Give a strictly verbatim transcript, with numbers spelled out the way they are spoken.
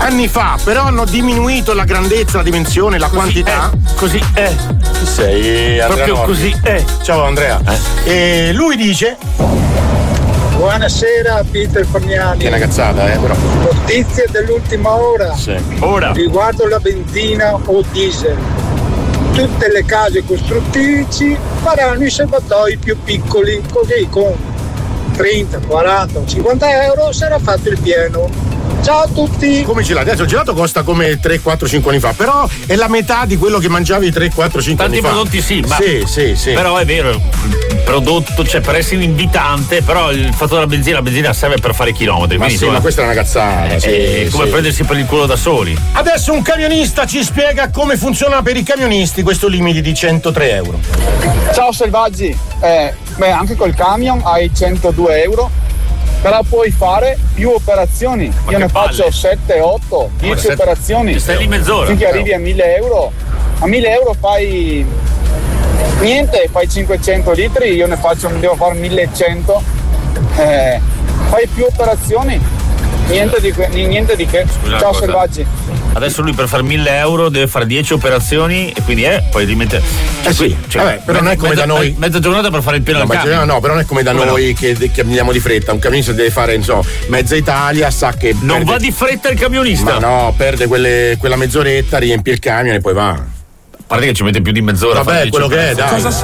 anni fa, però hanno diminuito la grandezza, la dimensione, la così quantità. È, così è. Chi sei? Andrea Proprio Nordi. così è. Ciao Andrea. Eh. E lui dice: buonasera Peter Fagnani. Che è una cazzata, eh, però. Notizie dell'ultima ora. Sì. Ora. Riguardo la benzina o diesel. Tutte le case costruttrici faranno i serbatoi più piccoli, così con trenta, quaranta o cinquanta euro sarà fatto il pieno. Ciao a tutti! Come gelato? Adesso il gelato costa come tre quattro cinque anni fa, però è la metà di quello che mangiavi tre quattro cinque anni fa. Tanti prodotti sì, ma sì, sì, sì. Però è vero, il prodotto, cioè per essere invitante, però il fatto della benzina, la benzina serve per fare chilometri. Ma sì, insomma, ma questa è una cazzata. È, sì, è come sì. prendersi per il culo da soli. Adesso un camionista ci spiega come funziona per i camionisti questo limite di centotré euro. Ciao selvaggi, eh, beh anche col camion hai centodue euro, però puoi fare più operazioni. Ma io ne palle. faccio sette, otto, dieci sette, operazioni. stai lì mezz'ora. Finché arrivi a mille euro. A mille euro fai niente, fai cinquecento litri, io ne faccio, devo fare millecento. Eh, fai più operazioni. Niente di, que- niente di che. Scusa, ciao cosa? selvaggi. Adesso lui per fare mille euro deve fare dieci operazioni e quindi è, poi rimette. Cioè, Eh sì, cioè, vabbè, però non è come mezza, da noi. Mezza giornata per fare il pieno No, al ma camion. no, però non è come da Come noi no? che, che andiamo di fretta. Un camionista deve fare, insomma, mezza Italia, sa che. Non perde... va di fretta il camionista. Ma no, perde quelle, quella mezz'oretta, riempie il camion e poi va. A parte che ci mette più di mezz'ora. a fare Vabbè, dieci quello che è, operazioni. dai.